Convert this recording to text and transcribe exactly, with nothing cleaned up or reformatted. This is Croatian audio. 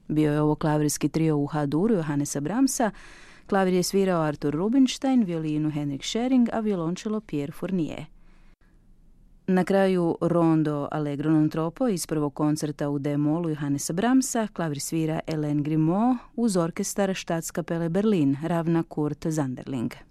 Bio je ovo klavirski trio u H-duru Johannesa Brahmsa. Klavir je svirao Arthur Rubinstein, violinu Henrik Schering, a violončelo Pierre Fournier. Na kraju rondo Allegro non troppo iz prvog koncerta u D-molu Johannesa Brahmsa klavir svira Hélène Grimaud uz orkestar Staatskapelle Berlin, ravna Kurt Zanderling.